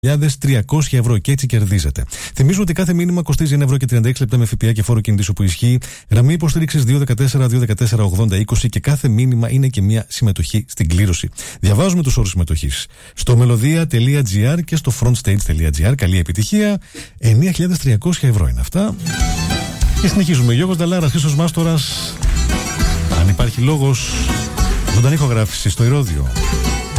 €300 και έτσι κερδίζετε. Θυμίζω ότι κάθε μήνυμα κοστίζει €1.36 με ΦΠΑ και φόρο κινητήσου που ισχύει. Γραμμή υποστήριξης 214-214-80-20 και κάθε μήνυμα είναι και μια συμμετοχή στην κλήρωση. Διαβάζουμε τους όρους συμμετοχής στο melodia.gr και στο frontstage.gr. Καλή επιτυχία. €9.300 είναι αυτά. Και συνεχίζουμε. Γιώργος Νταλάρας, Χρήστος Μάστορας. Αν υπάρχει λόγος, ζωντανή ηχογράφηση στο Ηρώδειο.